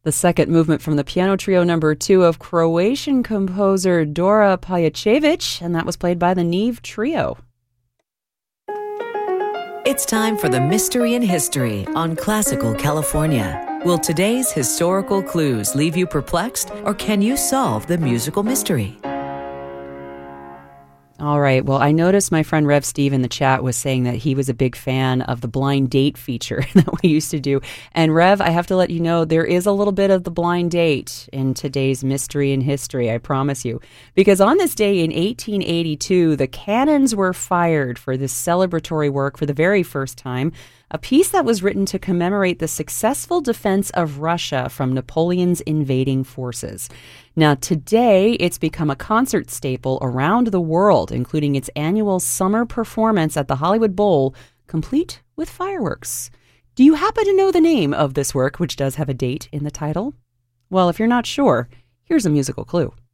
The second movement from the piano trio number 2 of Croatian composer Dora Pajacevic, and that was played by the Neve Trio. It's time for the Mystery in History on Classical California. Will today's historical clues leave you perplexed, or can you solve the musical mystery? All right. Well, I noticed my friend Rev Steve in the chat was saying that he was a big fan of the blind date feature that we used to do. And Rev, I have to let you know, there is a little bit of the blind date in today's Mystery in History, I promise you. Because on this day in 1882, the cannons were fired for this celebratory work for the very first time, a piece that was written to commemorate the successful defense of Russia from Napoleon's invading forces. Now, today, it's become a concert staple around the world, including its annual summer performance at the Hollywood Bowl, complete with fireworks. Do you happen to know the name of this work, which does have a date in the title? Well, if you're not sure, here's a musical clue.